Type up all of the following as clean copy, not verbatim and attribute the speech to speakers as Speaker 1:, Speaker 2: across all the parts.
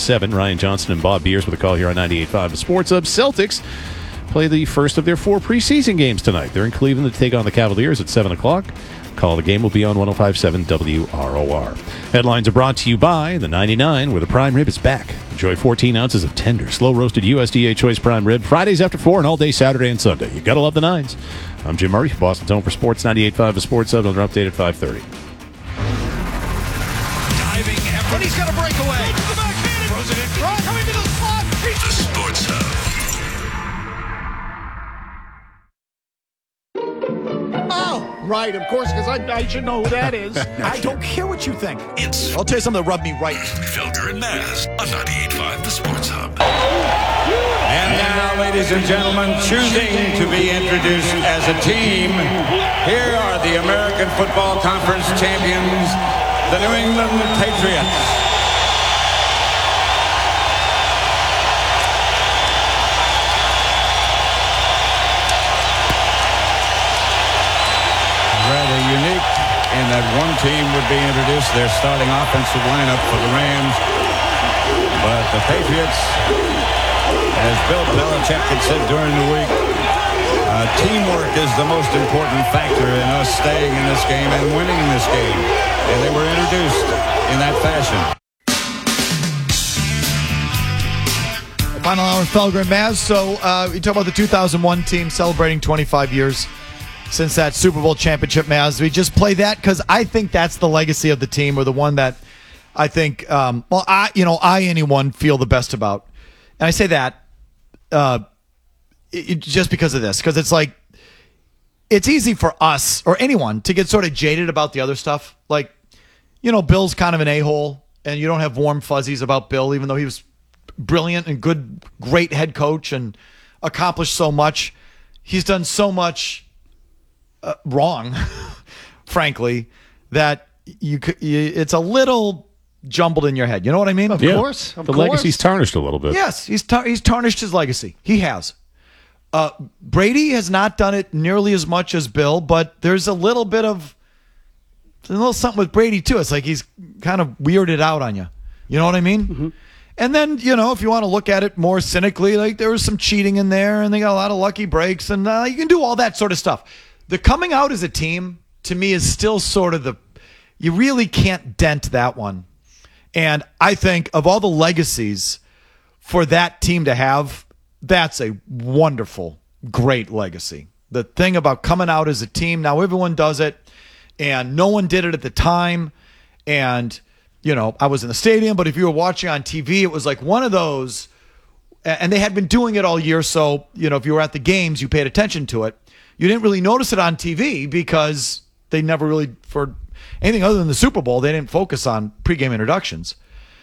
Speaker 1: 7. Ryan Johnson and Bob Beers with a call here on 98.5 The Sports Hub. Celtics play the first of their 4 preseason games tonight. They're in Cleveland to take on the Cavaliers at 7 o'clock. Call of the game will be on 105.7 WROR. Headlines are brought to you by the 99, where the prime rib is back. Enjoy 14 ounces of tender, slow-roasted USDA Choice Prime Rib Fridays after 4 and all day Saturday and Sunday. You gotta love the 9s. I'm Jim Murray, Boston's home for Sports 98.5 The Sports Hub. Another update at 5:30.
Speaker 2: Diving effort. He's got a breakaway. The backhand. Throws it in front. Coming to the spot. The Sports Hub.
Speaker 3: Right, of course, because I should know who that is.
Speaker 4: I don't care what you think.
Speaker 5: I'll tell you something that rubbed me right.
Speaker 2: Felger and Maz on 98.5 The Sports Hub.
Speaker 6: And now, ladies and gentlemen, choosing to be introduced as a team, here are the American Football Conference champions, the New England Patriots. Rather unique in that one team would be introduced, their starting offensive lineup for the Rams. But the Patriots, as Bill Belichick had said during the week, teamwork is the most important factor in us staying in this game and winning this game. And they were introduced in that fashion.
Speaker 5: Final hour, Felger and Maz. So we talk about the 2001 team celebrating 25 years since that Super Bowl championship, Maz. We just play that because I think that's the legacy of the team, or the one that I think, anyone feel the best about. And I say that just because of this, because it's like, it's easy for us or anyone to get sort of jaded about the other stuff. Like, Bill's kind of an a-hole, and you don't have warm fuzzies about Bill, even though he was brilliant and great head coach and accomplished so much. He's done so much wrong, frankly, that it's a little jumbled in your head. You know what I mean?
Speaker 3: Of course.
Speaker 1: The legacy's tarnished a little bit.
Speaker 5: Yes, he's tarnished his legacy. He has. Brady has not done it nearly as much as Bill, but there's a little something with Brady too. It's like he's kind of weirded out on you. You know what I mean? Mm-hmm. And then, if you want to look at it more cynically, like there was some cheating in there, and they got a lot of lucky breaks, and you can do all that sort of stuff. The coming out as a team, to me, is still sort of you really can't dent that one. And I think of all the legacies for that team to have, that's a wonderful, great legacy. The thing about coming out as a team, now everyone does it, and no one did it at the time. And, I was in the stadium, but if you were watching on TV, it was like one of those, and they had been doing it all year. So, if you were at the games, you paid attention to it. You didn't really notice it on TV because they never really, for anything other than the Super Bowl, they didn't focus on pregame introductions.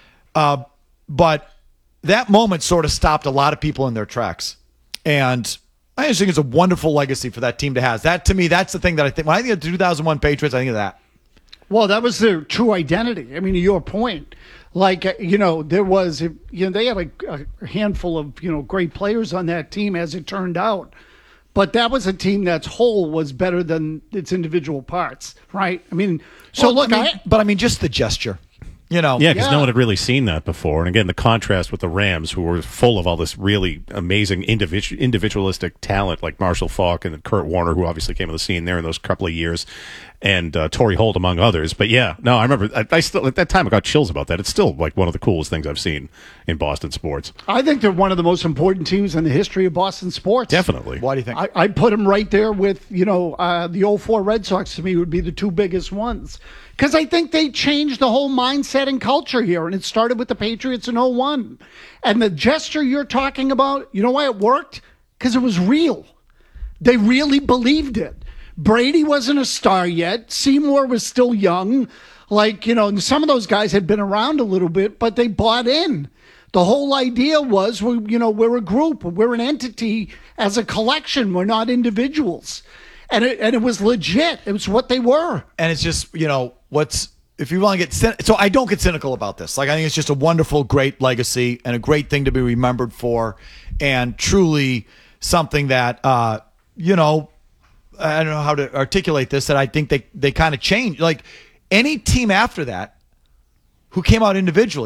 Speaker 5: But that moment sort of stopped a lot of people in their tracks. And I just think it's a wonderful legacy for that team to have. That, to me, that's the thing that I think. When I think of the 2001 Patriots, I think of that.
Speaker 3: Well, that was their true identity. I mean, to your point, like, there was, they had a handful of, great players on that team, as it turned out. But that was a team that's whole was better than its individual parts, right? I mean,
Speaker 5: just the gesture.
Speaker 1: Yeah, because no one had really seen that before. And again, the contrast with the Rams, who were full of all this really amazing individualistic talent, like Marshall Faulk and Kurt Warner, who obviously came on the scene there in those couple of years, and Torrey Holt, among others. But yeah, no, I remember, I still, at that time, I got chills about that. It's still like one of the coolest things I've seen in Boston sports.
Speaker 3: I think they're one of the most important teams in the history of Boston sports.
Speaker 1: Definitely.
Speaker 5: Why do you think?
Speaker 3: I put them right there with, the 04 Red Sox, to me, would be the two biggest ones. Because I think they changed the whole mindset and culture here, and it started with the Patriots in 01. And the gesture you're talking about, you know why it worked? Because it was real. They really believed it. Brady wasn't a star yet. Seymour was still young. Some of those guys had been around a little bit, but they bought in. The whole idea was, we're a group. We're an entity as a collection. We're not individuals. And it was legit. It was what they were.
Speaker 5: And it's just, if you want to get so I don't get cynical about this. Like, I think it's just a wonderful, great legacy and a great thing to be remembered for, and truly something that, I don't know how to articulate this, that I think they kind of changed. Like, any team after that who came out individually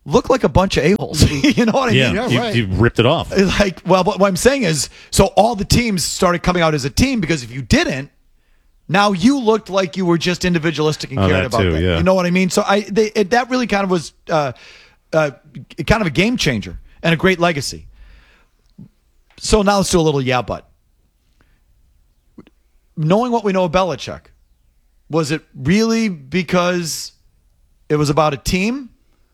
Speaker 5: look like a bunch of a-holes. You know what I mean?
Speaker 1: Yeah,
Speaker 3: right.
Speaker 1: you ripped it off.
Speaker 5: Like, well, what I'm saying is, so all the teams started coming out as a team because if you didn't, now you looked like you were just individualistic and cared
Speaker 1: that
Speaker 5: about
Speaker 1: too,
Speaker 5: that.
Speaker 1: yeah.
Speaker 5: You know what I mean? So that really kind of was kind of a game changer and a great legacy. So now let's do a little but. Knowing what we know of Belichick, was it really because it was about a team,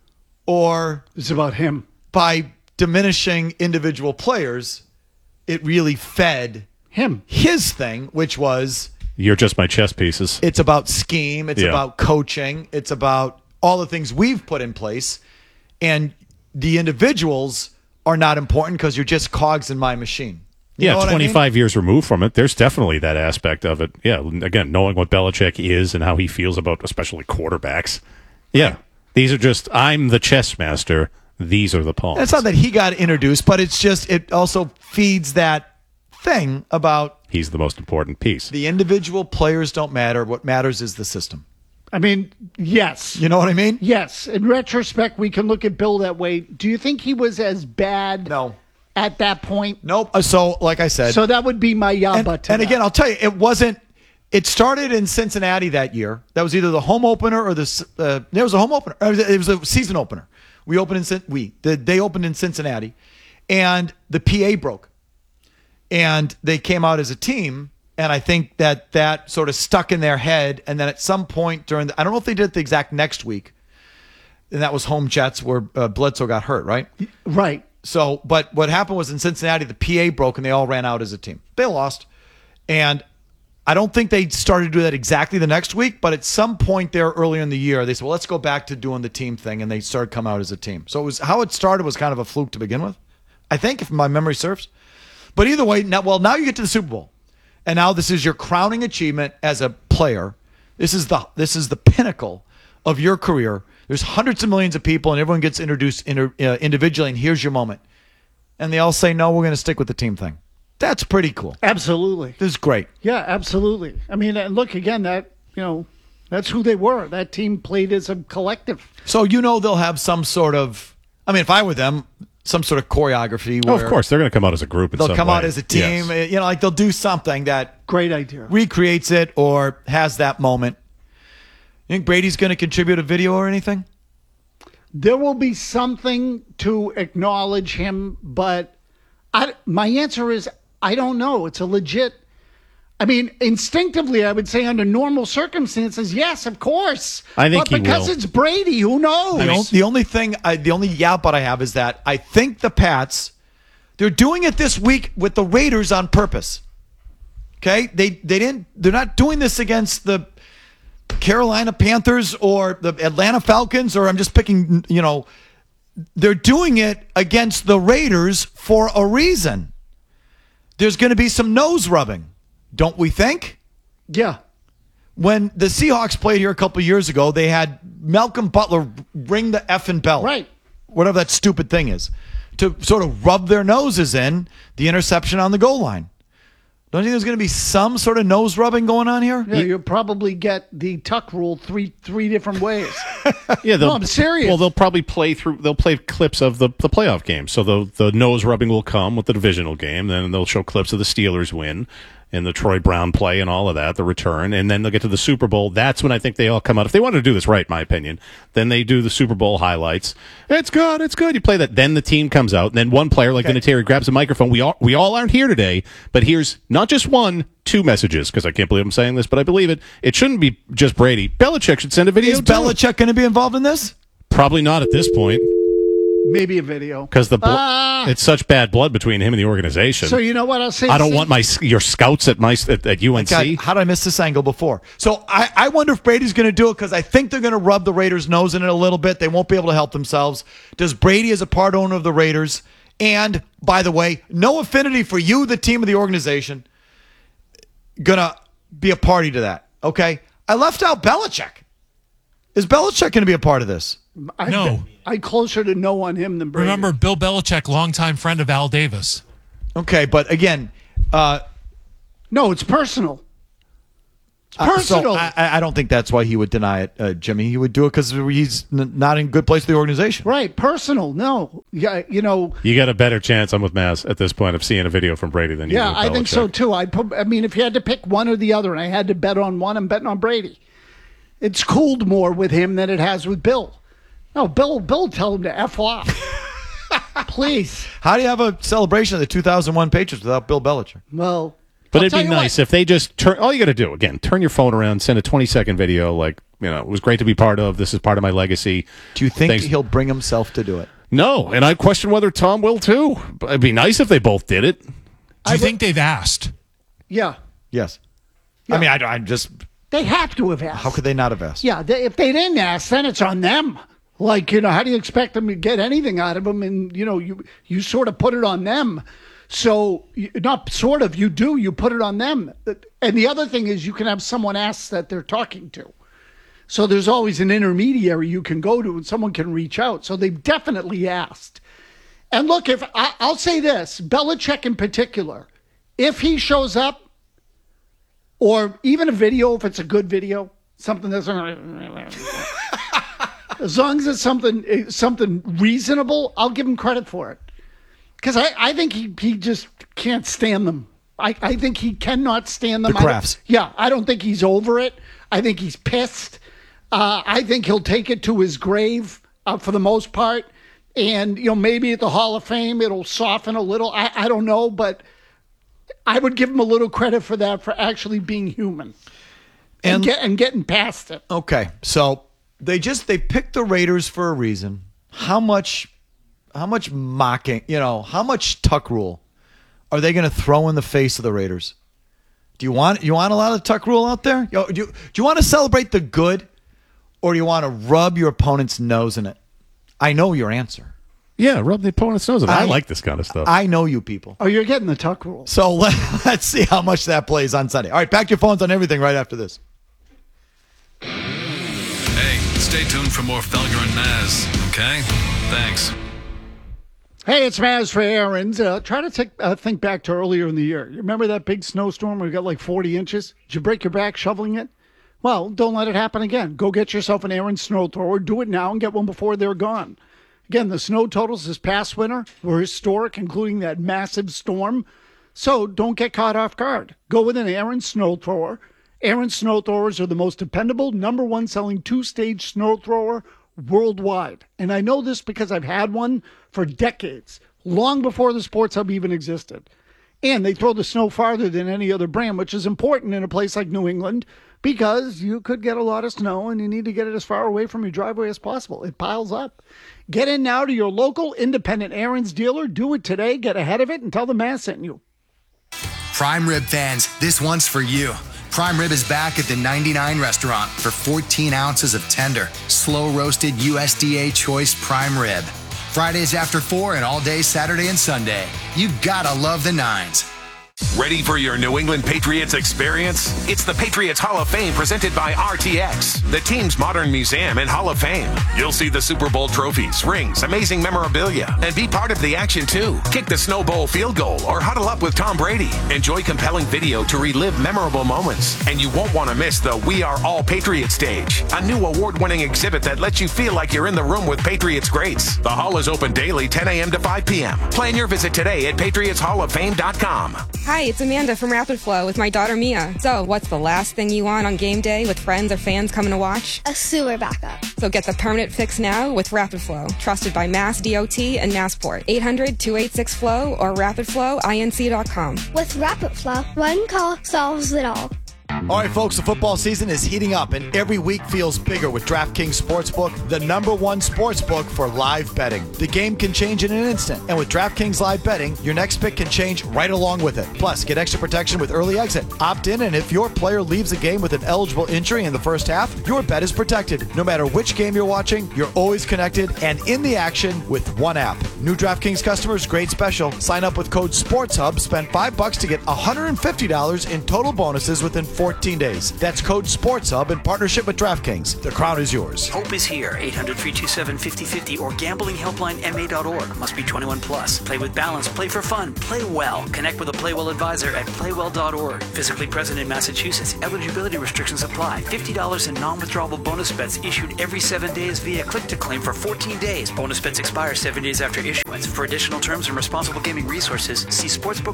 Speaker 5: or
Speaker 3: It's about him.
Speaker 5: by diminishing individual players, it really fed
Speaker 3: Him.
Speaker 5: his thing, which was
Speaker 1: You're just my chess pieces.
Speaker 5: it's about scheme, it's
Speaker 1: Yeah.
Speaker 5: about coaching, it's about all the things we've put in place, and the individuals are not important because you're just cogs in my machine. You know
Speaker 1: Yeah,
Speaker 5: what I mean?
Speaker 1: 25 years removed from it, there's definitely that aspect of it. Yeah, again, knowing what Belichick is and how he feels about especially quarterbacks. Yeah, these are just, I'm the chess master. These are the pawns.
Speaker 5: It's not that he got introduced, but it's just, it also feeds that thing about
Speaker 1: He's the most important piece.
Speaker 5: the individual players don't matter. What matters is the system.
Speaker 3: I mean, yes.
Speaker 5: You know what I mean?
Speaker 3: Yes. In retrospect, we can look at Bill that way. Do you think he was as bad
Speaker 5: No.
Speaker 3: at that point?
Speaker 5: Nope. So, like I said,
Speaker 3: So that would be my yaba to
Speaker 5: and
Speaker 3: that.
Speaker 5: again, I'll tell you, it started in Cincinnati that year. That was either the home opener or there was a home opener. It was a season opener. They opened in Cincinnati, and the PA broke, and they came out as a team. And I think that sort of stuck in their head. And then at some point I don't know if they did it the exact next week, and that was home Jets where Bledsoe got hurt, right?
Speaker 3: Right.
Speaker 5: So, but what happened was in Cincinnati, the PA broke and they all ran out as a team. They lost. And I don't think they started to do that exactly the next week, but at some point there earlier in the year, they said, well, let's go back to doing the team thing. And they started coming out as a team. So it was how it started was kind of a fluke to begin with, I think, if my memory serves. But either way, now you get to the Super Bowl. And now this is your crowning achievement as a player. This is the pinnacle of your career. There's hundreds of millions of people, and everyone gets introduced individually, and here's your moment. And they all say, no, we're going to stick with the team thing. That's pretty cool.
Speaker 3: Absolutely.
Speaker 5: This is great.
Speaker 3: Yeah, absolutely. I mean, and look, again, that's who they were. That team played as a collective.
Speaker 5: So they'll have some sort of, if I were them, some sort of choreography.
Speaker 1: Oh,
Speaker 5: Where
Speaker 1: of course, they're going to come out as a group.
Speaker 5: they'll come out as a team.
Speaker 1: Yes.
Speaker 5: Like they'll do something that
Speaker 3: Great idea.
Speaker 5: recreates it or has that moment. You think Brady's going to contribute a video or anything?
Speaker 3: There will be something to acknowledge him, but my answer is I don't know. It's a legit. I mean, instinctively, I would say under normal circumstances, yes, of course.
Speaker 1: I think
Speaker 3: but
Speaker 1: he
Speaker 3: because
Speaker 1: will.
Speaker 3: it's Brady, who knows?
Speaker 5: The only but I have is that I think the Pats, they're doing it this week with the Raiders on purpose. Okay, they're not doing this against the Carolina Panthers or the Atlanta Falcons, or I'm just picking. They're doing it against the Raiders for a reason. There's going to be some nose rubbing, don't we think?
Speaker 3: Yeah.
Speaker 5: When the Seahawks played here a couple of years ago, they had Malcolm Butler ring the effing bell.
Speaker 3: Right.
Speaker 5: Whatever that stupid thing is. To sort of rub their noses in the interception on the goal line. Don't you think there's going to be some sort of nose rubbing going on here?
Speaker 3: Yeah, you'll probably get the tuck rule three different ways.
Speaker 1: Yeah,
Speaker 3: No, I'm serious.
Speaker 1: Well, they'll probably play clips of the playoff game. So the nose rubbing will come with the divisional game. Then they'll show clips of the Steelers win and the Troy Brown play and all of that, the return. And then they'll get to the Super Bowl. That's when I think they all come out. If they wanted to do this right, in my opinion, then they do the Super Bowl highlights. It's good. It's good. You play that. Then the team comes out. And then one player like Vinatieri grabs a microphone. We all aren't here today, but here's not just one, two messages, because I can't believe I'm saying this, but I believe it. It shouldn't be just Brady. Belichick should send a video
Speaker 5: Is
Speaker 1: too.
Speaker 5: Belichick going to be involved in this?
Speaker 1: Probably not at this point,
Speaker 3: Maybe a video.
Speaker 1: because it's such bad blood between him and the organization.
Speaker 3: So you know what I'll say?
Speaker 1: I don't want your scouts at UNC.
Speaker 5: God, how did I miss this angle before? So I wonder if Brady's going to do it because I think they're going to rub the Raiders' nose in it a little bit. They won't be able to help themselves. Does Brady, as a part owner of the Raiders, and by the way, no affinity for you, the team of the organization, going to be a party to that? Okay, I left out Belichick. Is Belichick going to be a part of this?
Speaker 7: No.
Speaker 3: I'm closer to no on him than Brady.
Speaker 7: Remember, Bill Belichick, longtime friend of Al Davis.
Speaker 5: Okay, but again,
Speaker 3: No, it's personal. Personal.
Speaker 5: So I don't think that's why he would deny it, Jimmy. He would do it because he's not in good place with the organization.
Speaker 3: Right. Personal. No. Yeah.
Speaker 1: You got a better chance, I'm with Maz, at this point of seeing a video from Brady than you do with
Speaker 3: I think so
Speaker 1: Belichick.
Speaker 3: too. I mean, if you had to pick one or the other and I had to bet on one, I'm betting on Brady. It's cooled more with him than it has with Bill. No, Bill tell him to F off. Please.
Speaker 5: How do you have a celebration of the 2001 Patriots without Bill Belichick?
Speaker 3: Well,
Speaker 1: But
Speaker 3: I'll
Speaker 1: it'd
Speaker 3: tell
Speaker 1: be
Speaker 3: you
Speaker 1: nice
Speaker 3: what.
Speaker 1: if they just turn. All you got to do, again, turn your phone around, send a 20-second video like, it was great to be part of. This is part of my legacy.
Speaker 5: Do you think
Speaker 1: Thanks.
Speaker 5: he'll bring himself to do it?
Speaker 1: No, and I question whether Tom will too. But it'd be nice if they both did it.
Speaker 7: Do you think they've asked?
Speaker 3: Yeah.
Speaker 5: Yes.
Speaker 3: Yeah.
Speaker 5: I mean, I'm just.
Speaker 3: They have to have asked.
Speaker 5: How could they not have asked?
Speaker 3: Yeah, if they didn't ask, then it's on them. Like, how do you expect them to get anything out of them? And, you sort of put it on them. So, not sort of, you do, you put it on them. And the other thing is you can have someone ask that they're talking to. So there's always an intermediary you can go to and someone can reach out. So they've definitely asked. And look, I'll say this, Belichick in particular, if he shows up, or even a video, if it's a good video, something that's as long as it's something reasonable, I'll give him credit for it. Because I think he just can't stand them. I think he cannot stand them.
Speaker 5: The crafts.
Speaker 3: I don't think he's over it. I think he's pissed. I think he'll take it to his grave for the most part. And, maybe at the Hall of Fame, it'll soften a little. I don't know, but I would give him a little credit for that, for actually being human and getting past it.
Speaker 5: Okay, so they picked the Raiders for a reason. How much mocking, how much tuck rule are they going to throw in the face of the Raiders? Do you want a lot of tuck rule out there? Do you want to celebrate the good, or do you want to rub your opponent's nose in it? I know your answer.
Speaker 1: Yeah, rub the opponent's nose in. I like this kind of stuff.
Speaker 5: I know you people.
Speaker 3: Oh, you're getting the tuck rule.
Speaker 5: So let's see how much that plays on Sunday. All right, back to your phones on everything right after this.
Speaker 8: Hey, stay tuned for more Felger and Maz, okay? Thanks.
Speaker 3: Hey, it's Maz for Aaron's. Try to think back to earlier in the year. You remember that big snowstorm where we got like 40 inches? Did you break your back shoveling it? Well, don't let it happen again. Go get yourself an Aaron's snow thrower. Do it now and get one before they're gone. Again, the snow totals this past winter were historic, including that massive storm. So don't get caught off guard. Go with an Aaron's snow thrower. Aaron's snow throwers are the most dependable, #1 selling 2-stage snow thrower worldwide. And I know this because I've had one for decades, long before the Sports Hub even existed. And they throw the snow farther than any other brand, which is important in a place like New England because you could get a lot of snow and you need to get it as far away from your driveway as possible. It piles up. Get in now to your local independent Aaron's dealer. Do it today. Get ahead of it and tell them Matt sent you.
Speaker 9: Prime Rib fans, this one's for you. Prime Rib is back at the 99 restaurant for 14 ounces of tender, slow-roasted USDA choice prime rib. Fridays after 4 and all day Saturday and Sunday. You gotta love the nines.
Speaker 10: Ready for your New England Patriots experience? It's the Patriots Hall of Fame presented by RTX, the team's modern museum and Hall of Fame. You'll see the Super Bowl trophies, rings, amazing memorabilia, and be part of the action too. Kick the Snow Bowl field goal or huddle up with Tom Brady. Enjoy compelling video to relive memorable moments. And you won't want to miss the We Are All Patriots stage, a new award-winning exhibit that lets you feel like you're in the room with Patriots greats. The hall is open daily 10 a.m. to 5 p.m. Plan your visit today at PatriotsHallOfFame.com.
Speaker 11: Hi, it's Amanda from Rapid Flow with my daughter Mia. So, what's the last thing you want on game day with friends or fans coming to watch?
Speaker 12: A sewer backup.
Speaker 11: So get the permanent fix now with Rapid Flow, trusted by Mass DOT and Massport. 800-286-FLOW or RapidFlowInc.com.
Speaker 12: With Rapid Flow, one call solves it all.
Speaker 5: All right, folks, the football season is heating up, and every week feels bigger with DraftKings Sportsbook, the #1 sportsbook for live betting. The game can change in an instant, and with DraftKings Live Betting, your next pick can change right along with it. Plus, get extra protection with early exit. Opt in, and if your player leaves a game with an eligible injury in the first half, your bet is protected. No matter which game you're watching, you're always connected and in the action with one app. New DraftKings customers, great special. Sign up with code SPORTSHUB, spend $5 to get $150 in total bonuses within 4 14 days. That's code SportsHub in partnership with DraftKings. The crown is yours.
Speaker 13: Hope is here. 800-327-5050 or gamblinghelplinema.org. Must be 21 plus. Play with balance. Play for fun. Play well. Connect with a Playwell advisor at playwell.org. Physically present in Massachusetts. Eligibility restrictions apply. $50 in non-withdrawable bonus bets issued every 7 days via click to claim for 14 days. Bonus bets expire 7 days after issuance. For additional terms and responsible gaming resources, see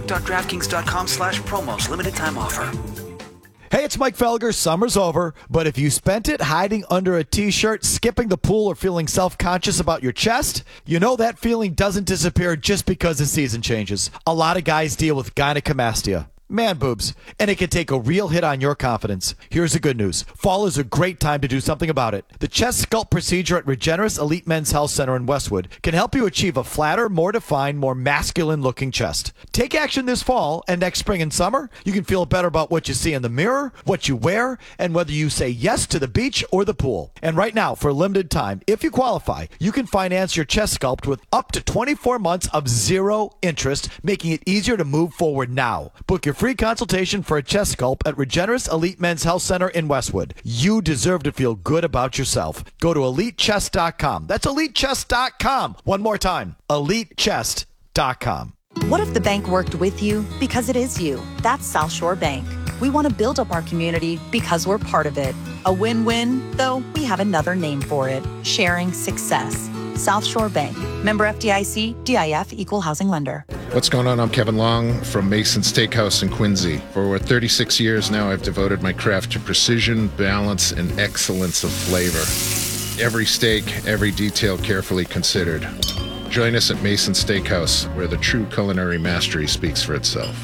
Speaker 13: sportsbook.draftkings.com/promos. Limited time offer.
Speaker 5: Hey, it's Mike Felger. Summer's over, but if you spent it hiding under a t-shirt, skipping the pool, or feeling self-conscious about your chest, you know that feeling doesn't disappear just because the season changes. A lot of guys deal with gynecomastia, man boobs, and it can take a real hit on your confidence. Here's the good news. Fall is a great time to do something about it. The chest sculpt procedure at Regeneris Elite Men's Health Center in Westwood can help you achieve a flatter, more defined, more masculine-looking chest. Take action this fall, and next spring and summer, you can feel better about what you see in the mirror, what you wear, and whether you say yes to the beach or the pool. And right now, for a limited time, if you qualify, you can finance your chest sculpt with up to 24 months of zero interest, making it easier to move forward now. Book your free consultation for a chest sculpt at Regeneris Elite Men's Health Center in Westwood. You deserve to feel good about yourself. Go to EliteChest.com. That's EliteChest.com. One more time, EliteChest.com.
Speaker 14: What if the bank worked with you because it is you? That's South Shore Bank. We want to build up our community because we're part of it. A win-win, though we have another name for it. Sharing success. South Shore Bank. Member FDIC, DIF, Equal Housing Lender.
Speaker 15: What's going on? I'm Kevin Long from Mason Steakhouse in Quincy. For over 36 years now, I've devoted my craft to precision, balance, and excellence of flavor. Every steak, every detail carefully considered. Join us at Mason Steakhouse, where the true culinary mastery speaks for itself.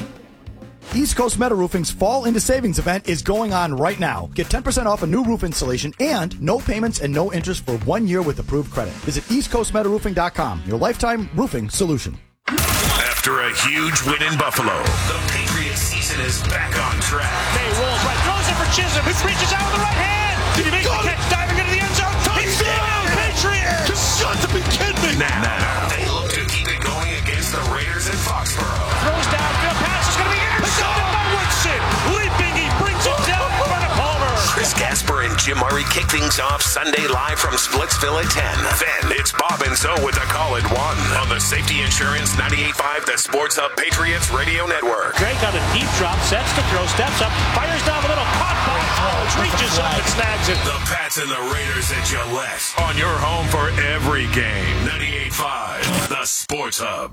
Speaker 5: East Coast Metal Roofing's Fall into Savings event is going on right now. Get 10% off a new roof installation and no payments and no interest for 1 year with approved credit. Visit eastcoastmetalroofing.com, your lifetime roofing solution.
Speaker 10: After a huge win in Buffalo, the Patriots season is back on track.
Speaker 2: May rolls right, throws it for Chisholm, who reaches out with the right hand. Did he make the catch, diving into the end zone? Touchdown, Patriots! You've got to be kidding me!
Speaker 10: Now, they look to keep it going against the Raiders in Foxborough.
Speaker 2: Throws downfield, pass is going to be intercepted by Woodson. Leaping, he brings it down in front of Palmer.
Speaker 10: Chris Gasper and Jim Murray kick things off Sunday live from Splitsville at 10. Then it's Bob and Zoe with the call at 1 on the Safety Insurance 98.5, the Sports Hub Patriots Radio Network.
Speaker 2: Drake on a deep drop, sets to throw, steps up, fires down the middle, caught by Collins, reaches up and snags it.
Speaker 10: The Pats and the Raiders at Gillette. On your home for every game. 98.5, the Sports Hub.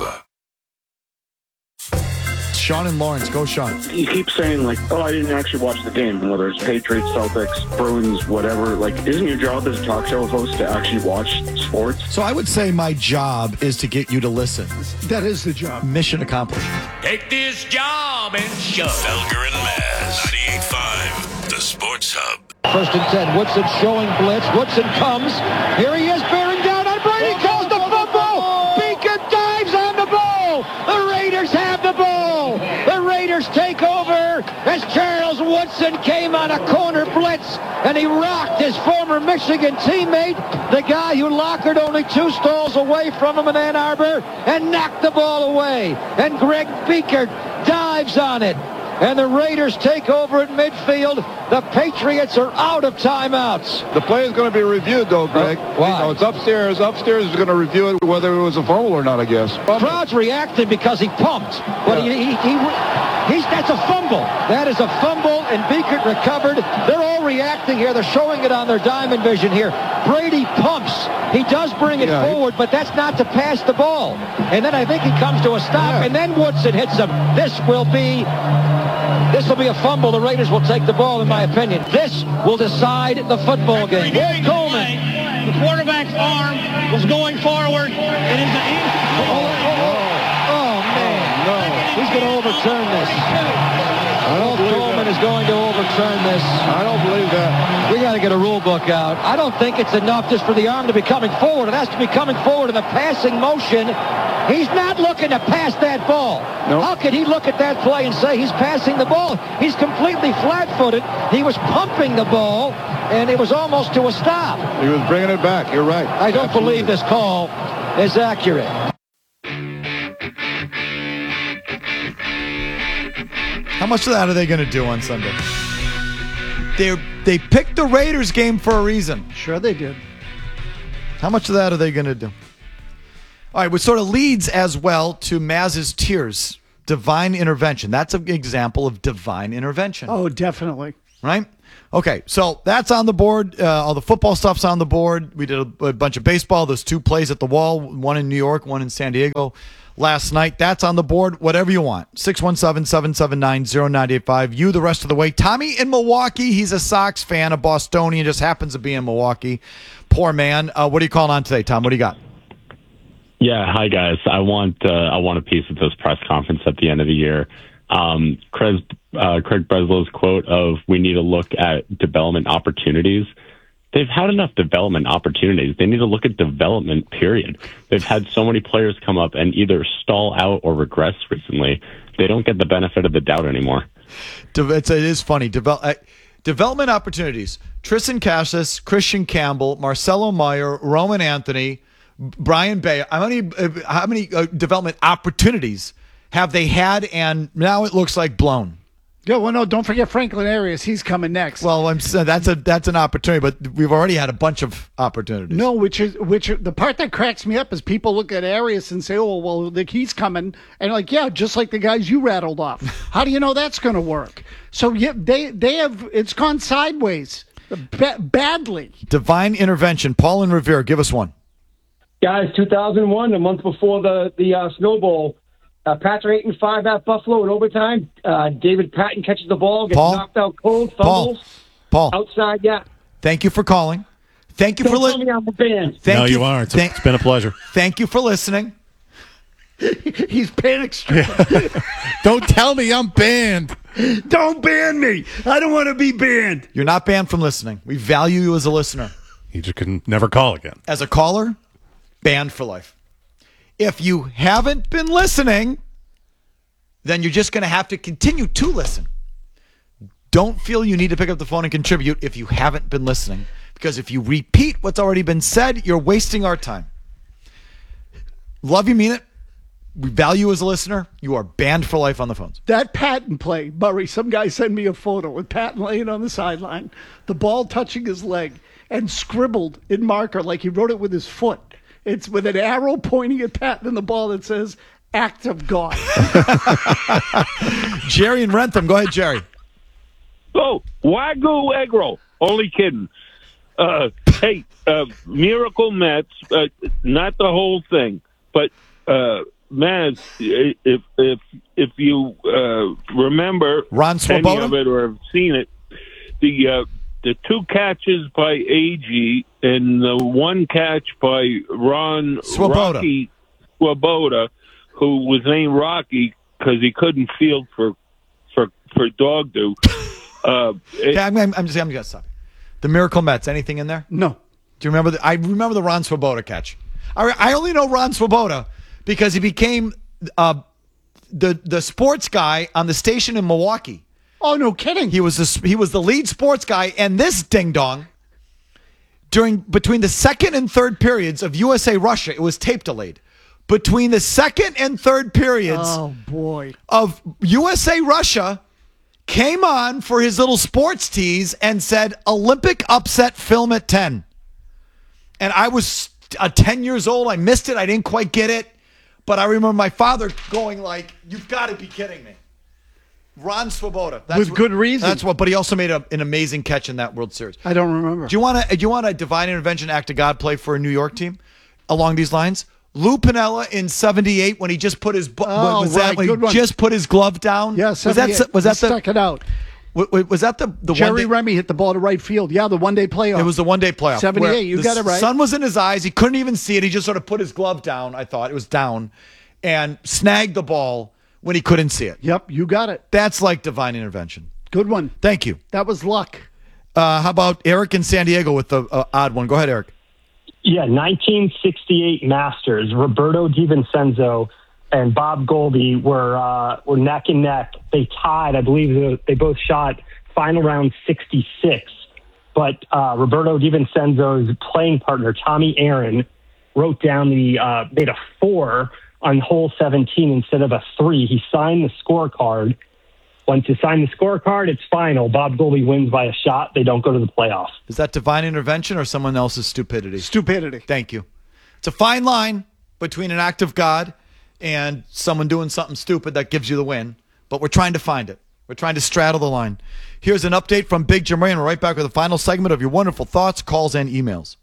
Speaker 5: Sean and Lawrence. Go, Sean.
Speaker 16: You keep saying, like, oh, I didn't actually watch the game, whether it's Patriots, Celtics, Bruins, whatever. Like, isn't your job as a talk show host to actually watch sports?
Speaker 5: So I would say my job is to get you to listen.
Speaker 3: That is the job.
Speaker 5: Mission accomplished.
Speaker 2: Take this job and shove.
Speaker 10: Felger and Maz, 98.5, the Sports Hub.
Speaker 17: First and 10, Woodson showing blitz. Woodson comes. Here he is, bearing down on Brady. Calls the fumble. Beacon dives on the ball. The Raiders have the ball. The Raiders take over as Charles Woodson came on a corner blitz and he rocked his former Michigan teammate, the guy who lockered only 2 stalls away from him in Ann Arbor, and knocked the ball away. And Greg Beaker dives on it. And the Raiders take over at midfield. The Patriots are out of timeouts.
Speaker 18: The play is going to be reviewed, though, Greg.
Speaker 17: Why?
Speaker 18: It's upstairs. Upstairs is going to review it, whether it was a fumble or not, I guess.
Speaker 17: Crowd's reacting because he pumped. But that's a fumble. That is a fumble, and Beaker recovered. They're all reacting here. They're showing it on their diamond vision here. Brady pumps. He does bring it forward, but that's not to pass the ball. And then I think he comes to a stop, and then Woodson hits him. This will be a fumble. The Raiders will take the ball, in my opinion. This will decide the football game. Walt Coleman.
Speaker 2: The quarterback's arm was going forward, and in the end...
Speaker 17: Oh, man. No. He's going to overturn this. Walt Coleman is going to overturn this.
Speaker 18: I don't believe that.
Speaker 17: We got to get a rule book out. I don't think it's enough just for the arm to be coming forward. It has to be coming forward in the passing motion. He's not looking to pass that ball.
Speaker 18: Nope.
Speaker 17: How could he look at that play and say he's passing the ball? He's completely flat-footed. He was pumping the ball, and it was almost to a stop.
Speaker 18: He was bringing it back. You're right.
Speaker 17: I don't believe this call is accurate.
Speaker 5: How much of that are they going to do on Sunday? They picked the Raiders game for a reason.
Speaker 3: Sure they did.
Speaker 5: How much of that are they going to do? All right, which sort of leads as well to Maz's tears. Divine intervention. That's an example of divine intervention.
Speaker 3: Oh, definitely.
Speaker 5: Right? Okay, so that's on the board. All the football stuff's on the board. We did a bunch of baseball. Those 2 plays at the wall, one in New York, one in San Diego last night. That's on the board. Whatever you want. 617-779-0985. You the rest of the way. Tommy in Milwaukee. He's a Sox fan, a Bostonian, just happens to be in Milwaukee. Poor man. What are you calling on today, Tom? What do you got?
Speaker 19: Yeah, hi guys. I want a piece of this press conference at the end of the year. Craig Breslow's quote of "We need to look at development opportunities." They've had enough development opportunities. They need to look at development. Period. They've had so many players come up and either stall out or regress recently. They don't get the benefit of the doubt anymore.
Speaker 5: It is funny. Development opportunities. Tristan Cassis, Christian Campbell, Marcelo Meyer, Roman Anthony, Brian Bay. How many development opportunities have they had? And now it looks like blown.
Speaker 3: Yeah, well, no, don't forget Franklin Arias. He's coming next.
Speaker 5: Well, I'm saying that's an opportunity, but we've already had a bunch of opportunities.
Speaker 3: No, which the part that cracks me up is people look at Arias and say, "Oh, well, he's coming," and like, yeah, just like the guys you rattled off. How do you know that's going to work? So yeah, they have it's gone sideways badly.
Speaker 5: Divine intervention. Paul and Revere, give us one.
Speaker 20: Guys, 2001, a month before the Snow Bowl. Pats are 8-5 at Buffalo in overtime. David Patton catches the ball, gets knocked out cold, fumbles.
Speaker 5: Paul.
Speaker 20: Outside, yeah.
Speaker 5: Thank you for calling. Thank you for listening.
Speaker 20: I'm a band.
Speaker 1: No, you are. It's been a pleasure.
Speaker 5: Thank you for listening.
Speaker 3: He's panic stricken.
Speaker 1: Don't tell me I'm banned.
Speaker 3: Don't ban me. I don't want to be banned.
Speaker 5: You're not banned from listening. We value you as a listener.
Speaker 1: You just can never call again.
Speaker 5: As a caller, banned for life. If you haven't been listening, then you're just going to have to continue to listen. Don't feel you need to pick up the phone and contribute if you haven't been listening. Because if you repeat what's already been said, you're wasting our time. Love you, mean it. We value you as a listener. You are banned for life on the phones.
Speaker 3: That Patton play, Murray, some guy sent me a photo with Patton laying on the sideline, the ball touching his leg, and scribbled in marker like he wrote it with his foot. It's with an arrow pointing at Patton and the ball that says, "Act of God."
Speaker 5: Jerry and Rentham. Go ahead, Jerry.
Speaker 21: Oh, Wagyu egg roll. Only kidding. Hey, Miracle Mets, not the whole thing, but Maz, if you remember
Speaker 5: Ron Swoboda?
Speaker 21: any of it or have seen it, the 2 catches by AG and the 1 catch by Ron
Speaker 5: Swoboda.
Speaker 21: Rocky Swoboda, who was named Rocky because he couldn't field for dog do.
Speaker 5: I'm just going to stop. The Miracle Mets. Anything in there?
Speaker 3: No.
Speaker 5: Do you remember? I remember the Ron Swoboda catch. I only know Ron Swoboda because he became the sports guy on the station in Milwaukee.
Speaker 3: Oh, no kidding.
Speaker 5: He was the lead sports guy, and this ding-dong, between the second and third periods of USA Russia, it was tape delayed. Between the second and third periods of USA Russia, came on for his little sports tease and said, "Olympic upset film at 10." And I was 10 years old. I missed it. I didn't quite get it. But I remember my father going like, "You've got to be kidding me." Ron Swoboda.
Speaker 3: With good reason.
Speaker 5: That's what. But he also made an amazing catch in that World Series.
Speaker 3: I don't remember.
Speaker 5: Do you want a divine intervention act of God play for a New York team along these lines? Lou Piniella in '78 when he just put his just put his glove down.
Speaker 3: Yeah, was that stuck it out?
Speaker 5: Was that the
Speaker 3: Jerry Remy hit the ball to right field? Yeah, the one-day playoff.
Speaker 5: It was the one-day playoff.
Speaker 3: 78. You got it right.
Speaker 5: The sun was in his eyes. He couldn't even see it. He just sort of put his glove down. I thought it was down, and snagged the ball when he couldn't see it.
Speaker 3: Yep, you got it.
Speaker 5: That's like divine intervention.
Speaker 3: Good one.
Speaker 5: Thank you.
Speaker 3: That was luck.
Speaker 5: How about Eric in San Diego with the odd one? Go ahead, Eric.
Speaker 22: Yeah, 1968 Masters. Roberto DiVincenzo and Bob Goldie were neck and neck. They tied. I believe they both shot final round 66. But Roberto DiVincenzo's playing partner, Tommy Aaron, wrote down made a 4 on hole 17 instead of a 3. He signed the scorecard, Once you sign the scorecard, it's final. Bob Goldie wins by a shot. They don't go to the playoffs.
Speaker 5: Is that divine intervention or someone else's stupidity?
Speaker 3: Stupidity.
Speaker 5: Thank you. It's a fine line between an act of God and someone doing something stupid that gives you the win, but we're trying to find it. We're trying to straddle the line. Here's an update from Big Jim Ray, and we're right back with the final segment of your wonderful thoughts, calls, and emails.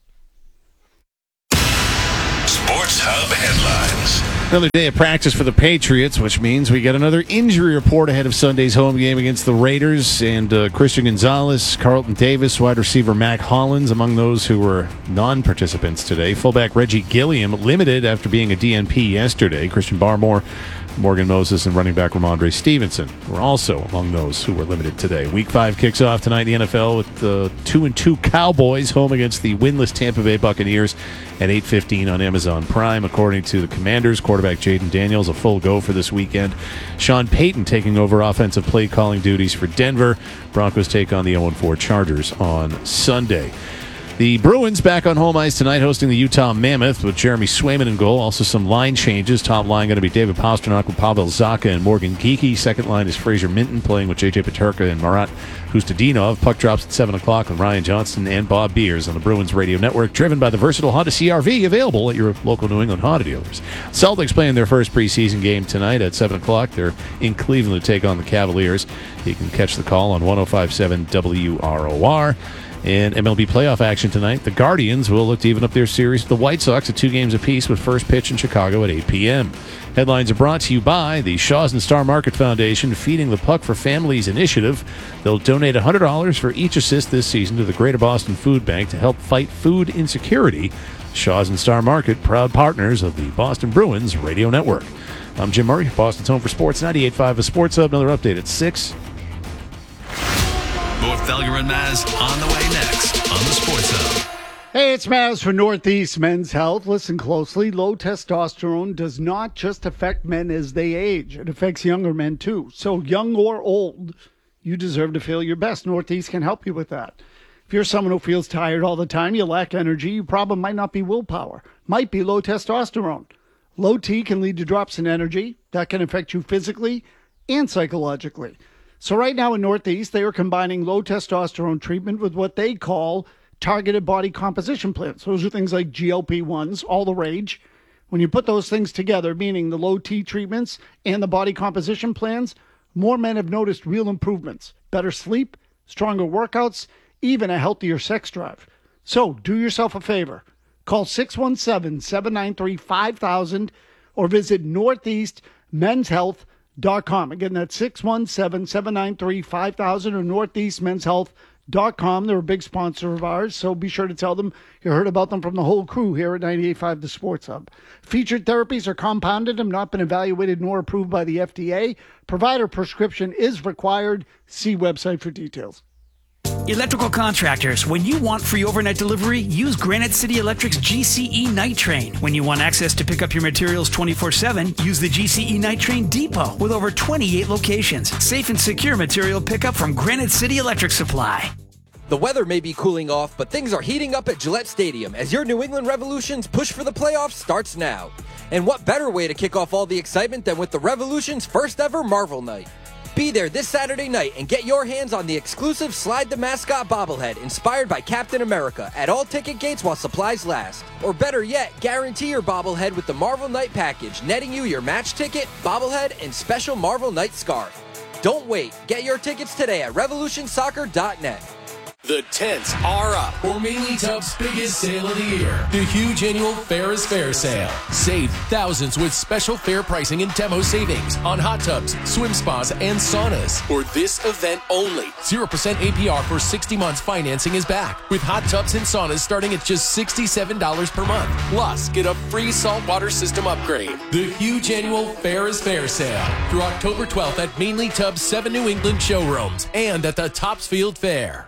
Speaker 10: Sports Hub headlines.
Speaker 1: Another day of practice for the Patriots, which means we get another injury report ahead of Sunday's home game against the Raiders. And Christian Gonzalez, Carlton Davis, wide receiver Mac Hollins, among those who were non-participants today. Fullback Reggie Gilliam, limited after being a DNP yesterday. Christian Barmore, Morgan Moses, and running back Ramondre Stevenson were also among those who were limited today. Week 5 kicks off tonight in the NFL with the 2-2 Cowboys home against the winless Tampa Bay Buccaneers at 8:15 on Amazon Prime. According to the Commanders, quarterback Jaden Daniels a full go for this weekend. Sean Payton taking over offensive play calling duties for Denver. Broncos take on the 0-4 Chargers on Sunday. The Bruins back on home ice tonight hosting the Utah Mammoth with Jeremy Swayman in goal. Also some line changes. Top line going to be David Pastrnak with Pavel Zacha and Morgan Geekie. Second line is Fraser Minton playing with J.J. Peterka and Marat Hustadinov. Puck drops at 7 o'clock with Ryan Johnston and Bob Beers on the Bruins Radio Network, driven by the versatile Honda CR-V, available at your local New England Honda dealers. Celtics playing their first preseason game tonight at 7 o'clock. They're in Cleveland to take on the Cavaliers. You can catch the call on 105.7 WROR. In MLB playoff action tonight, the Guardians will look to even up their series with the White Sox at 2 games apiece with first pitch in Chicago at 8 p.m. Headlines are brought to you by the Shaws and Star Market Foundation, Feeding the Puck for Families initiative. They'll donate $100 for each assist this season to the Greater Boston Food Bank to help fight food insecurity. Shaws and Star Market, proud partners of the Boston Bruins Radio Network. I'm Jim Murray, Boston's home for sports, 98.5 a Sports Hub. Another update at 6.
Speaker 8: More Felger and Maz on the way next on the Sports Hub.
Speaker 3: Hey, it's Maz for Northeast Men's Health. Listen closely. Low testosterone does not just affect men as they age. It affects younger men, too. So young or old, you deserve to feel your best. Northeast can help you with that. If you're someone who feels tired all the time, you lack energy, your problem might not be willpower. Might be low testosterone. Low T can lead to drops in energy. That can affect you physically and psychologically. So right now in Northeast, they are combining low testosterone treatment with what they call targeted body composition plans. Those are things like GLP-1s, all the rage. When you put those things together, meaning the low T treatments and the body composition plans, more men have noticed real improvements. Better sleep, stronger workouts, even a healthier sex drive. So do yourself a favor. Call 617-793-5000 or visit northeastmenshealth.com. Again, that's 617-793-5000 or northeastmenshealth.com. They're a big sponsor of ours, so be sure to tell them you heard about them from the whole crew here at 98.5 The Sports Hub. Featured therapies are compounded and not been evaluated nor approved by the FDA. Provider prescription is required. See website for details.
Speaker 13: Electrical contractors, when you want free overnight delivery, use Granite City Electric's GCE Night Train. When you want access to pick up your materials 24/7, use the GCE Night Train Depot with over 28 locations. Safe and secure material pickup from Granite City Electric Supply.
Speaker 4: The weather may be cooling off, but things are heating up at Gillette Stadium as your New England Revolution's push for the playoffs starts now. And what better way to kick off all the excitement than with the Revolution's first ever Marvel Night? Be there this Saturday night and get your hands on the exclusive Slide the Mascot bobblehead inspired by Captain America at all ticket gates while supplies last. Or better yet, guarantee your bobblehead with the Marvel Night package, netting you your match ticket, bobblehead, and special Marvel Night scarf. Don't wait. Get your tickets today at revolutionsoccer.net.
Speaker 6: The tents are up for Mainly Tub's biggest sale of the year, the huge annual Fair is Fair sale. Save thousands with special fair pricing and demo savings on hot tubs, swim spas, and saunas. For this event only, 0% APR for 60 months financing is back, with hot tubs and saunas starting at just $67 per month. Plus, get a free saltwater system upgrade. The huge annual Fair is Fair sale through October 12th at Mainly Tub's 7 New England showrooms and at the Topsfield Fair.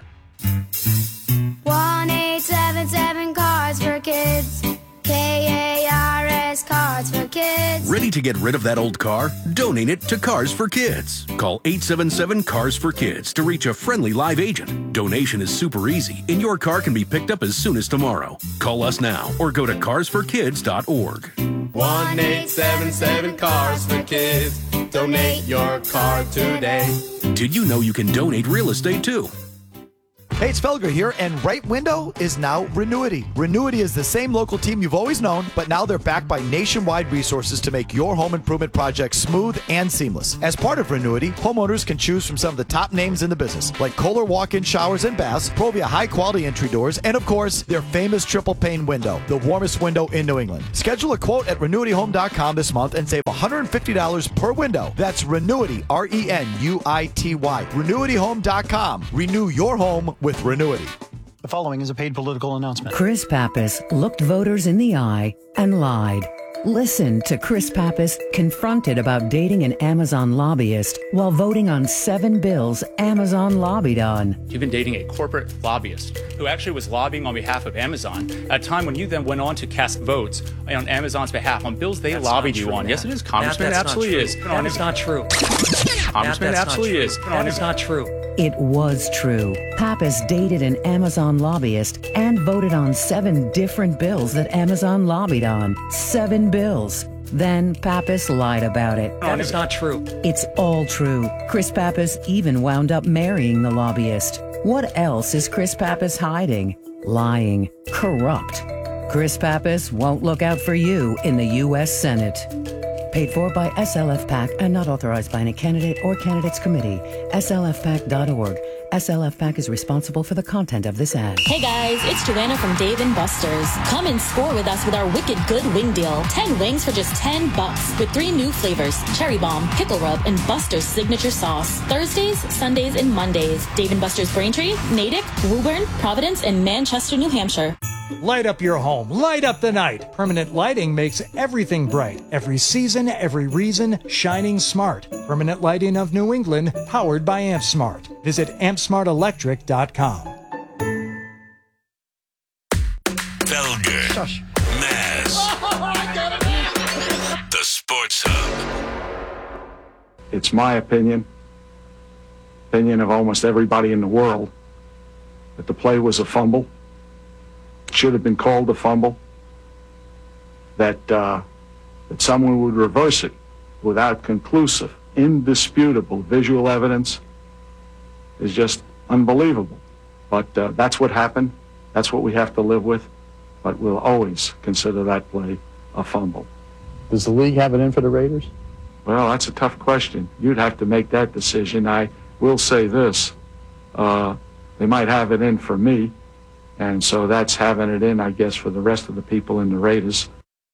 Speaker 12: 1-877 Cards for Kids. KARS Cards for Kids.
Speaker 23: Ready to get rid of that old car? Donate it to Cars for Kids. Call 877 Cars for Kids to reach a friendly live agent. Donation is super easy, and your car can be picked up as soon as tomorrow. Call us now or go to carsforkids.org.
Speaker 24: 1-877 Cars for Kids. Donate your car today.
Speaker 23: Did you know you can donate real estate too?
Speaker 5: Hey, it's Felger here, and Right Window is now Renuity. Renuity is the same local team you've always known, but now they're backed by nationwide resources to make your home improvement project smooth and seamless. As part of Renuity, homeowners can choose from some of the top names in the business, like Kohler walk-in showers and baths, Provia high-quality entry doors, and of course, their famous triple-pane window, the warmest window in New England. Schedule a quote at RenuityHome.com this month and save $150 per window. That's Renuity, RENUITY. RenuityHome.com. Renew your home with Renuity.
Speaker 7: The following is a paid political announcement.
Speaker 9: Chris Pappas looked voters in the eye and lied. Listen to Chris Pappas confronted about dating an Amazon lobbyist while voting on 7 bills Amazon lobbied on.
Speaker 11: You've been dating a corporate lobbyist who actually was lobbying on behalf of Amazon at a time when you then went on to cast votes on Amazon's behalf on bills they lobbied you on. Yes, it is. Congressman, absolutely is.
Speaker 24: That is not true.
Speaker 11: Congressman, absolutely is.
Speaker 24: That is not true.
Speaker 9: It was true. Pappas dated an Amazon lobbyist and voted on 7 different bills that Amazon lobbied on. 7 bills. Then Pappas lied about it.
Speaker 24: That is not true.
Speaker 9: It's all true. Chris Pappas even wound up marrying the lobbyist. What else is Chris Pappas hiding? Lying. Corrupt. Chris Pappas won't look out for you in the U.S. Senate. Paid for by SLF PAC and not authorized by any candidate or candidates committee. SLFPAC.org. SLF PAC is responsible for the content of this ad.
Speaker 25: Hey guys, it's Joanna from Dave & Buster's. Come and score with us with our wicked good wing deal. 10 wings for just $10 with 3 new flavors: Cherry Bomb, Pickle Rub, and Buster's signature sauce. Thursdays, Sundays, and Mondays. Dave & Buster's Braintree, Natick, Woburn, Providence, and Manchester, New Hampshire.
Speaker 26: Light up your home. Light up the night. Permanent lighting makes everything bright. Every season, every reason, shining smart. Permanent Lighting of New England, powered by AmpSmart. Visit ampsmartelectric.com.
Speaker 27: Felger. Naz. The Sports Hub.
Speaker 18: It's my opinion of almost everybody in the world, that the play was a fumble. Should have been called a fumble, that someone would reverse it without conclusive, indisputable visual evidence is just unbelievable. But that's what happened. That's what we have to live with. But we'll always consider that play a fumble.
Speaker 28: Does the league have it in for the Raiders?
Speaker 18: Well, that's a tough question. You'd have to make that decision. I will say this. They might have it in for me. And so that's having it in, I guess, for the rest of the people in the Raiders.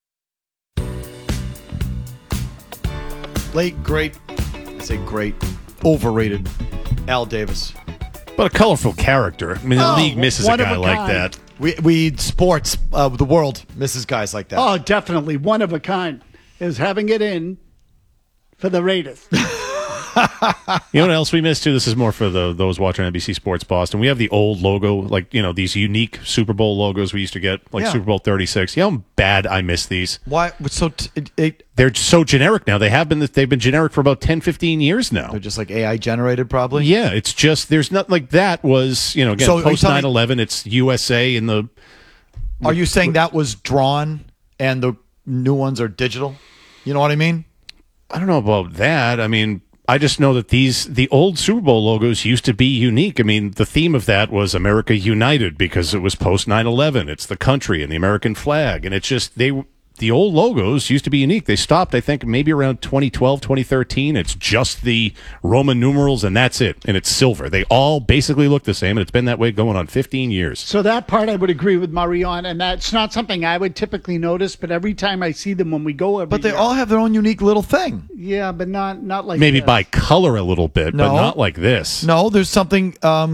Speaker 5: Late, great, I say great, overrated Al Davis.
Speaker 1: But a colorful character. I mean, the league misses a guy like that.
Speaker 5: We sports, the world misses guys like that.
Speaker 3: Oh, definitely. One of a kind is having it in for the Raiders.
Speaker 1: You know what else we missed too? This is more for those watching NBC Sports Boston. We have the old logo, like, you know, these unique Super Bowl logos we used to get, like Super Bowl 36. You know how bad I miss these?
Speaker 5: Why? So
Speaker 1: they're so generic now. They've been generic for about 10, 15 years now.
Speaker 5: They're just like AI generated, probably.
Speaker 1: Yeah, it's just there's not like that was, you know, again,
Speaker 5: So,
Speaker 1: post 9/11. It's USA in the.
Speaker 5: Are you saying that was drawn and the new ones are digital? You know what I mean?
Speaker 1: I don't know about that. I mean, I just know that the old Super Bowl logos used to be unique. I mean, the theme of that was America United because it was post 9/11. It's the country and the American flag. And it's just, the old logos used to be unique. They stopped, I think, maybe around 2012, 2013. It's just the Roman numerals and that's it. And it's silver. They all basically look the same. And it's been that way going on 15 years.
Speaker 3: So that part I would agree with Mario on. And that's not something I would typically notice. But every time I see them when we go
Speaker 5: But they all have their own unique little thing.
Speaker 3: Yeah, but not like
Speaker 1: maybe
Speaker 3: this.
Speaker 1: by color a little bit,
Speaker 5: No.
Speaker 1: but not like this.
Speaker 5: No, there's something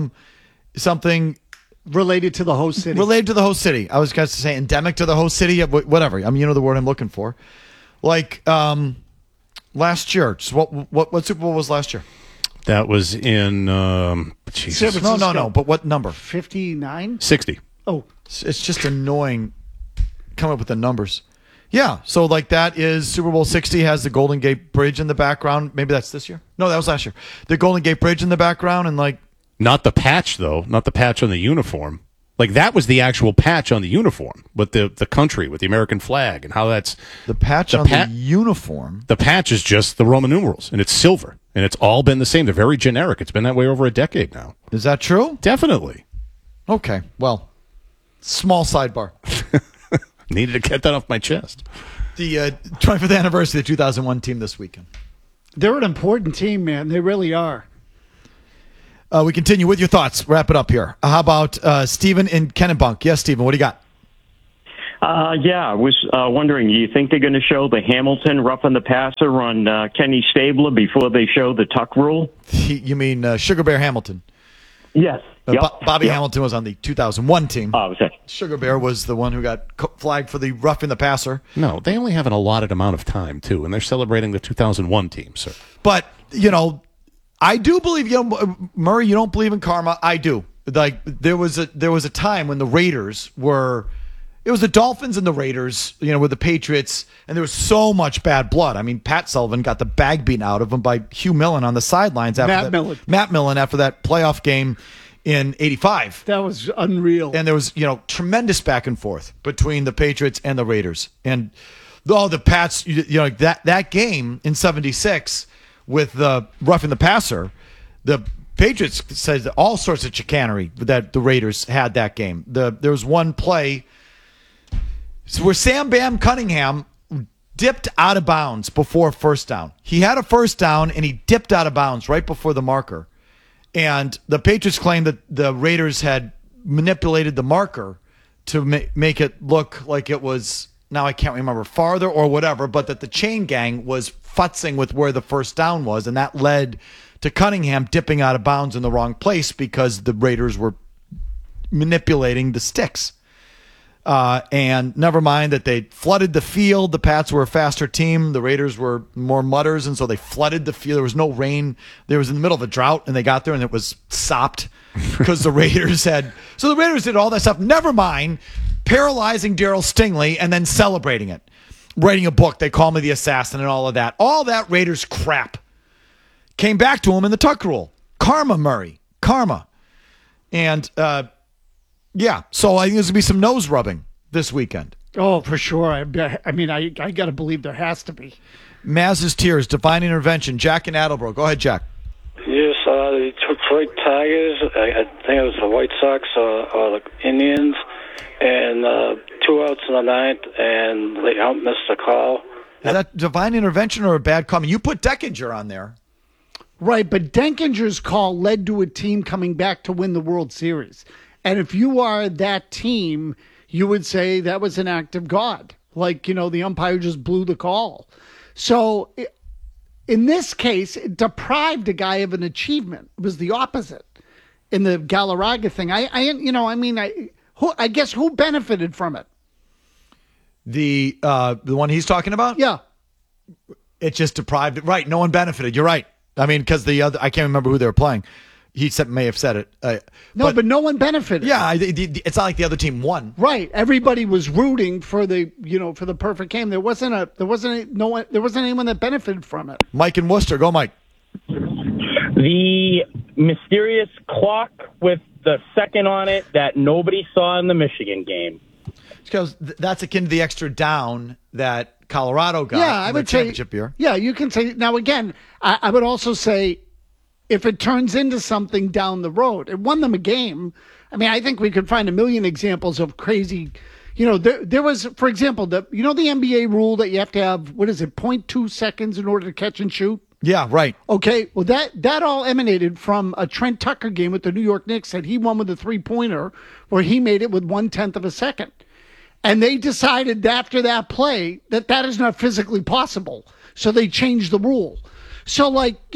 Speaker 3: related to the host city.
Speaker 5: Related to the host city. I was going to say endemic to the host city, whatever. I mean, you know the word I'm looking for. Like last year. Just what Super Bowl was last year?
Speaker 1: That was in Jesus.
Speaker 5: No. But what number?
Speaker 3: 59?
Speaker 1: 60.
Speaker 3: Oh.
Speaker 5: It's just annoying coming up with the numbers. Yeah, so like that is Super Bowl 60 has the Golden Gate Bridge in the background. Maybe that's this year? No, that was last year. The Golden Gate Bridge in the background and like...
Speaker 1: Not the patch, though. Not the patch on the uniform. Like, that was the actual patch on the uniform with the country, with the American flag, and how that's...
Speaker 5: The patch on the uniform?
Speaker 1: The patch is just the Roman numerals, and it's silver. And it's all been the same. They're very generic. It's been that way over a decade now.
Speaker 5: Is that true?
Speaker 1: Definitely.
Speaker 5: Okay, well, small sidebar.
Speaker 1: Needed to get that off my chest.
Speaker 5: The 25th anniversary of the 2001 team this weekend.
Speaker 3: They're an important team, man. They really are.
Speaker 5: We continue with your thoughts. Wrap it up here. How about Stephen in Kennebunk? Yes, Stephen, what do you got?
Speaker 2: I was wondering, do you think they're going to show the Hamilton roughing the passer on Kenny Stabler before they show the tuck rule?
Speaker 5: You mean Sugar Bear Hamilton?
Speaker 2: Yes.
Speaker 5: Bobby Hamilton was on the 2001 team.
Speaker 2: Oh, okay.
Speaker 5: Sugar Bear was the one who got flagged for the roughing the passer.
Speaker 1: No, they only have an allotted amount of time, too, and they're celebrating the 2001 team, sir.
Speaker 5: But, I do believe, Murray, you don't believe in karma. I do. Like, there was a time when the Raiders were... It was the Dolphins and the Raiders, with the Patriots, and there was so much bad blood. I mean, Pat Sullivan got the bag beaten out of him by Hugh Millen on the sidelines after Matt Millen after that playoff game in '85.
Speaker 3: That was unreal.
Speaker 5: And there was, tremendous back and forth between the Patriots and the Raiders. And the Pats, that game in '76 with the roughing the passer, the Patriots said all sorts of chicanery that the Raiders had that game. There was one play where Sam Bam Cunningham dipped out of bounds before first down. He had a first down, and he dipped out of bounds right before the marker. And the Patriots claimed that the Raiders had manipulated the marker to make it look like it was, now I can't remember, farther or whatever, but that the chain gang was futzing with where the first down was, and that led to Cunningham dipping out of bounds in the wrong place because the Raiders were manipulating the sticks. And never mind that they flooded the field. The Pats were a faster team. The Raiders were more mudders, and so they flooded the field. There was no rain. There was in the middle of a drought, and they got there, and it was sopped because the Raiders had... So the Raiders did all that stuff. Never mind paralyzing Darryl Stingley and then celebrating it. Writing a book, They Call Me the Assassin, and all of that. All that Raiders crap came back to him in the tuck rule. Karma, Murray. Karma. And... so I think there's going to be some nose rubbing this weekend.
Speaker 3: Oh, for sure. I got to believe there has to be.
Speaker 5: Maz's Tears, Divine Intervention. Jack in Attleboro. Go ahead, Jack.
Speaker 14: Yes, the Detroit Tigers, I think it was the White Sox or the Indians, and 2 outs in the ninth, and they missed the call.
Speaker 5: Is that divine intervention or a bad call? I mean, you put Deckinger on there.
Speaker 3: Right, but Denkinger's call led to a team coming back to win the World Series. And if you are that team, you would say that was an act of God. Like, the umpire just blew the call. So in this case, it deprived a guy of an achievement. It was the opposite in the Galarraga thing. I guess who benefited from it?
Speaker 5: The one he's talking about?
Speaker 3: Yeah.
Speaker 5: It just deprived it. Right. No one benefited. You're right. I mean, because the other, I can't remember who they were playing. He may have said it.
Speaker 3: But no one benefited.
Speaker 5: Yeah, it's not like the other team won.
Speaker 3: Right. Everybody was rooting for the perfect game. There wasn't anyone that benefited from it.
Speaker 5: Mike in Worcester, go Mike.
Speaker 15: The mysterious clock with the second on it that nobody saw in the Michigan game.
Speaker 5: Because that's akin to the extra down that Colorado got.
Speaker 3: Yeah, I would say
Speaker 5: championship year.
Speaker 3: Yeah, you can say. Now again, I would also say, if it turns into something down the road, it won them a game. I mean, I think we could find a million examples of crazy. There was, for example, the NBA rule that you have to have, 0.2 seconds in order to catch and shoot?
Speaker 5: Yeah, right.
Speaker 3: Okay, well, that all emanated from a Trent Tucker game with the New York Knicks that he won with a three-pointer where he made it with 1/10 of a second. And they decided after that play that is not physically possible. So they changed the rule. So,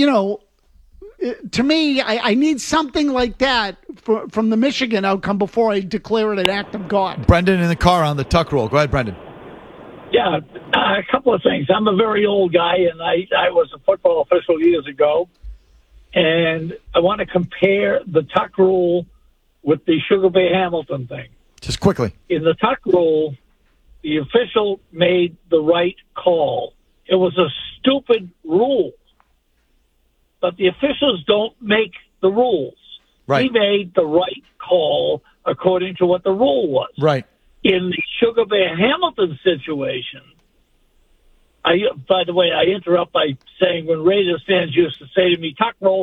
Speaker 3: to me, I need something like that from the Michigan outcome before I declare it an act of God.
Speaker 5: Brendan in the car on the tuck rule. Go ahead, Brendan.
Speaker 16: Yeah, a couple of things. I'm a very old guy, and I was a football official years ago. And I want to compare the tuck rule with the Sugar Bear Hamilton thing.
Speaker 5: Just quickly.
Speaker 16: In the tuck rule, the official made the right call. It was a stupid rule. But the officials don't make the rules.
Speaker 5: Right.
Speaker 16: He made the right call according to what the rule was.
Speaker 5: Right.
Speaker 16: In the Sugar Bear Hamilton situation, By the way, I interrupt by saying when Raiders fans used to say to me, tuck roll,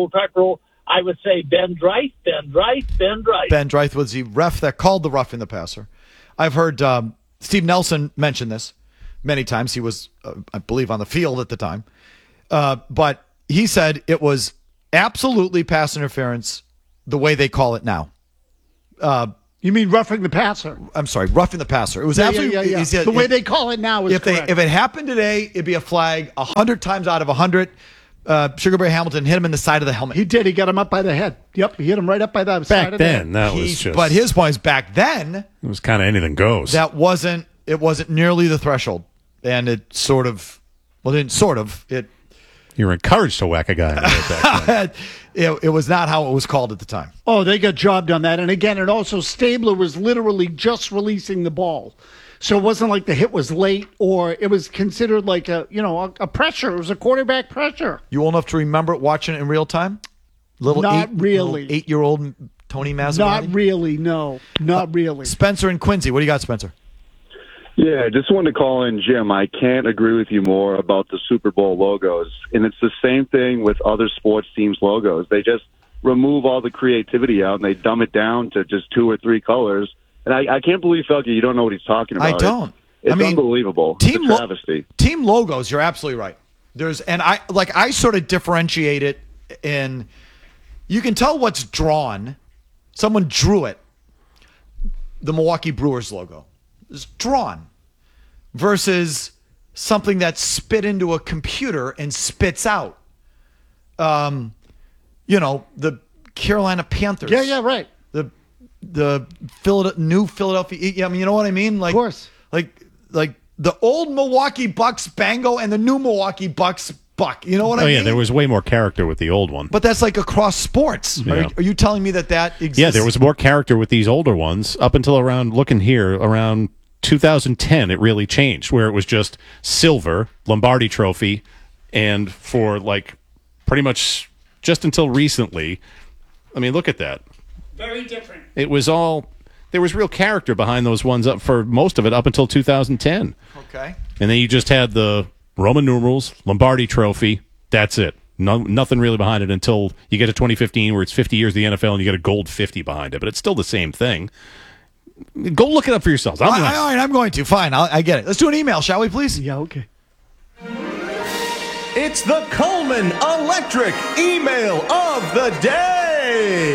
Speaker 16: I would say Ben Dreith.
Speaker 5: Ben Dreith was the ref that called the roughing the passer. I've heard Steve Nelson mention this many times. He was, I believe, on the field at the time. But he said it was absolutely pass interference the way they call it now.
Speaker 3: You mean roughing the passer?
Speaker 5: I'm sorry, roughing the passer. It was absolutely
Speaker 3: yeah. The way they call it now is correct.
Speaker 5: If it happened today, it'd be a flag 100 times out of 100. Sugar Bear Hamilton hit him in the side of the helmet.
Speaker 3: He did. He got him up by the head. Yep, he hit him right up by the side of the head.
Speaker 1: That was just...
Speaker 5: But his point is back then...
Speaker 1: It was kind of anything goes.
Speaker 5: It wasn't nearly the threshold. And it sort of... Well, it didn't sort of.
Speaker 1: You were encouraged to whack a guy in the head back then.
Speaker 5: It was not how it was called at the time.
Speaker 3: Oh, they got jobbed on that. And again, and also Stabler was literally just releasing the ball. So it wasn't like the hit was late, or it was considered like a pressure. It was a quarterback pressure.
Speaker 5: You old enough to remember watching it in real time?
Speaker 3: Not really.
Speaker 5: 8-year-old Tony Mazzaroni?
Speaker 3: Not really, no. Not really.
Speaker 5: Spencer and Quincy. What do you got, Spencer?
Speaker 8: Yeah, just wanted to call in, Jim. I can't agree with you more about the Super Bowl logos. And it's the same thing with other sports teams' logos. They just remove all the creativity out and they dumb it down to just 2 or 3 colors. And I can't believe, Felke, you don't know what he's talking about.
Speaker 5: I don't.
Speaker 8: It's unbelievable. It's a travesty.
Speaker 5: Team logos, you're absolutely right. I sort of differentiate it in, you can tell what's drawn. Someone drew it. The Milwaukee Brewers logo is drawn versus something that's spit into a computer and spits out. The Carolina Panthers.
Speaker 3: Yeah, right.
Speaker 5: The new Philadelphia. I mean, you know what I mean? Like,
Speaker 3: of course.
Speaker 5: Like the old Milwaukee Bucks Bango and the new Milwaukee Bucks Buck. You know what I mean?
Speaker 1: Oh, yeah, there was way more character with the old one.
Speaker 5: But that's like across sports.
Speaker 1: Yeah.
Speaker 5: Are you telling me that exists?
Speaker 1: Yeah, there was more character with these older ones up until around 2010. It really changed, where it was just silver, Lombardi Trophy, and for like pretty much just until recently. I mean, look at that.
Speaker 3: Very different.
Speaker 1: It was all, there was real character behind those ones up for most of it up until 2010.
Speaker 5: Okay.
Speaker 1: And then you just had the Roman numerals, Lombardi Trophy. That's it. Nothing really behind it until you get to 2015 where it's 50 years of the NFL and you get a gold 50 behind it. But it's still the same thing. Go look it up for yourselves.
Speaker 5: All right, I'm going to. Fine, I get it. Let's do an email, shall we, please?
Speaker 3: Yeah, okay.
Speaker 10: It's the Coleman Electric Email of the Day.